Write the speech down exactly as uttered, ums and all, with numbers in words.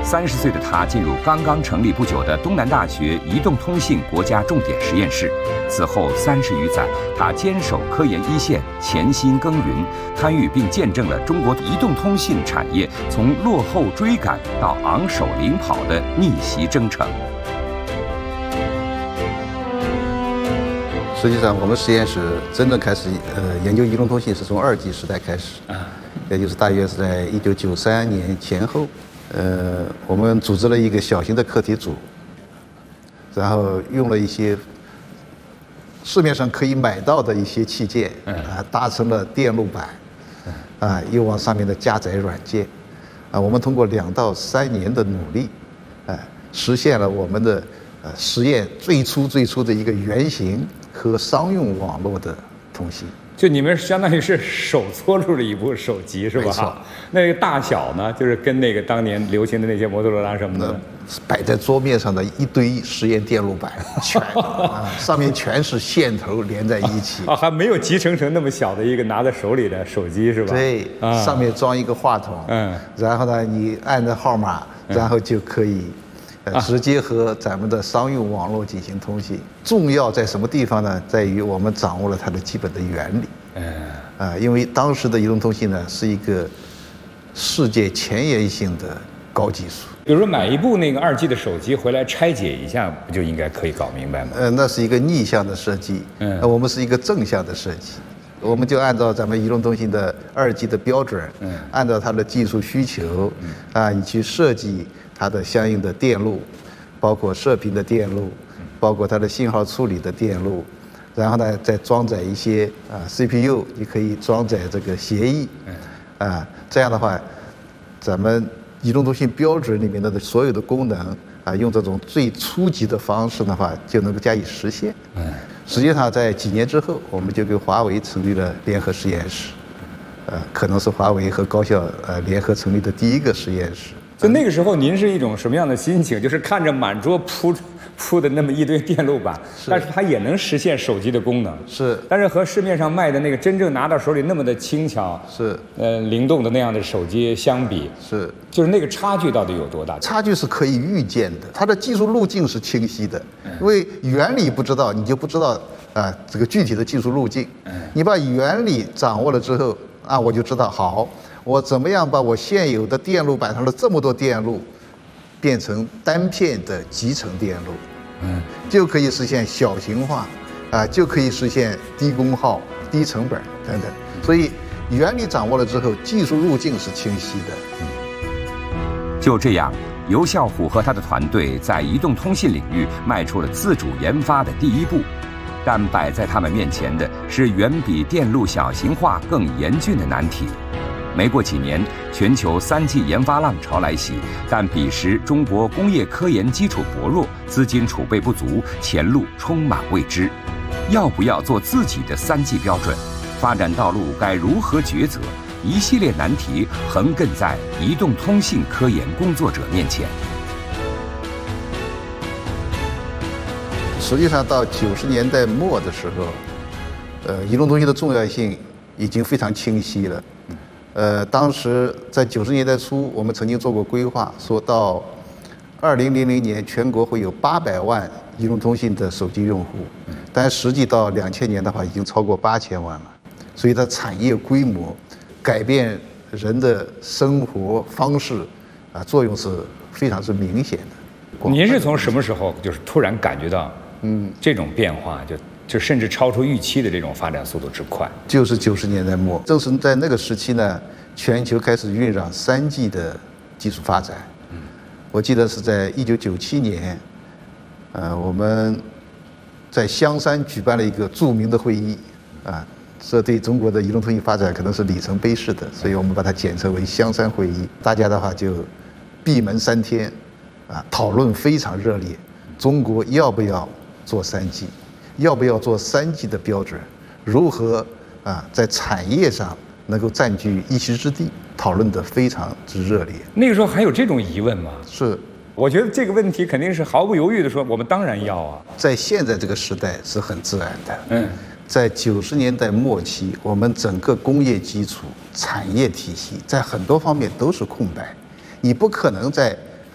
三十岁的他进入刚刚成立不久的东南大学移动通信国家重点实验室。此后三十余载，他坚守科研一线，潜心耕耘，参与并见证了中国移动通信产业从落后追赶到昂首领跑的逆袭征程。 实际上，我们实验室真正开始呃研究移动通信是从二 G 时代开始，也就是大约是在一九九三年前后。呃，我们组织了一个小型的课题组，然后用了一些市面上可以买到的一些器件，啊，搭成了电路板，啊，又往上面的加载软件，啊，我们通过两到三年的努力，啊，实现了我们的呃实验最初最初的一个原型和商用网络的通信。 就你们相当于是手搓出了一部手机是吧？ 没错。 那个大小呢，就是跟那个当年流行的那些摩托罗拉什么的， 摆在桌面上的一堆实验电路板，全啊，上面全是线头连在一起。 啊，还没有集成成那么小的一个拿在手里的手机是吧？ 对，啊、上面装一个话筒，嗯，然后呢，你按着号码，然后就可以。呃，直接和咱们的商用网络进行通信。重要在什么地方呢？在于我们掌握了它的基本的原理。嗯，啊，因为当时的移动通信呢是一个世界前沿性的高技术。 比如说买一部那个二 G 的手机回来拆解一下，不就应该可以搞明白吗？ 呃，那是一个逆向的设计。嗯，我们是一个正向的设计。我们就按照咱们移动通信的二 G 的标准，嗯，按照它的技术需求，嗯，啊，你去设计它的相应的电路，包括射频的电路，包括它的信号处理的电路，然后呢，再装载一些啊 C P U， 你可以装载这个协议，啊，这样的话，咱们移动通信标准里面的所有的功能啊，用这种最初级的方式的话，就能够加以实现。嗯。实际上，在几年之后，我们就跟华为成立了联合实验室，呃，可能是华为和高校呃联合成立的第一个实验室。 就那个时候，您是一种什么样的心情？就是看着满桌铺铺的那么一堆电路板，但是它也能实现手机的功能。 是。 但是和市面上卖的那个真正拿到手里那么的轻巧， 是， 呃，灵动的那样的手机相比， 是， 就是那个差距到底有多大？ 差距是可以预见的，它的技术路径是清晰的，因为原理不知道，你就不知道啊、呃、这个具体的技术路径。你把原理掌握了之后啊，我就知道好。我怎么样把我现有的电路板上的这么多电路变成单片的集成电路，嗯，就可以实现小型化，啊，就可以实现低功耗、低成本等等。所以原理掌握了之后，技术路径是清晰的。 就这样，尤孝虎和他的团队在移动通信领域迈出了自主研发的第一步。但摆在他们面前的是远比电路小型化更严峻的难题。没过几年，全球三 G 研发浪潮来袭，但彼时中国工业科研基础薄弱，资金储备不足，前路充满未知。要不要做自己的三 G 标准？发展道路该如何抉择？一系列难题横亘在移动通信科研工作者面前。 实际上，到九十年代末的时候，呃，移动通信的重要性已经非常清晰了。呃，当时在九十年代初，我们曾经做过规划，说到二零零零年全国会有八百万移动通信的手机用户，但实际到两千年的话，已经超过八千万了。所以它产业规模、改变人的生活方式啊，作用是非常之明显的。 您是从什么时候就是突然感觉到，嗯，这种变化就？就甚至超出预期的这种发展速度之快， 就是九十年代末，正是在那个时期呢，全球开始酝酿三 G 的技术发展。嗯，我记得是在一九九七年，呃，我们在香山举办了一个著名的会议，啊，这对中国的移动通信发展可能是里程碑式的，所以我们把它简称为香山会议。大家的话就闭门三天，啊，讨论非常热烈，中国要不要做三 G？要不要做三 G 的标准？如何啊在产业上能够占据一席之地？讨论得非常之热烈。 那个时候还有这种疑问吗？ 是， 我觉得这个问题肯定是毫不犹豫地说，我们当然要啊。 在现在这个时代是很自然的。嗯，在九十年代末期，我们整个工业基础、产业体系在很多方面都是空白，你不可能在